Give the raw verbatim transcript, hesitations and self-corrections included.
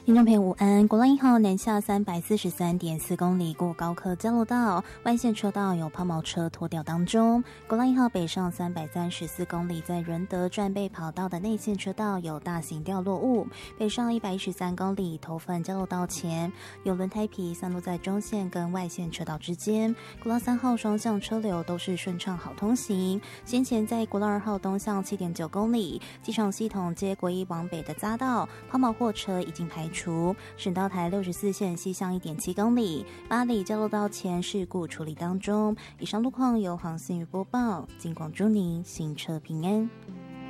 听众朋友午安，国道一号南下三百四十三点四公里过高科交流道，外线车道有抛锚车拖吊当中。国道一号北上三百三十四公里，在仁德转背跑道的内线车道有大型掉落物。北上一百一十三公里，头份交流道前有轮胎皮散落在中线跟外线车道之间。国道三号双向车流都是顺畅好通行。先前在国道二号东向七点九公里，机场系统接国一往北的匝道，抛锚货车已经排除。省道台六十四线西向一点七公里，八里交流道前事故处理当中。以上路况由黄信宇播报，金广祝您行车平安。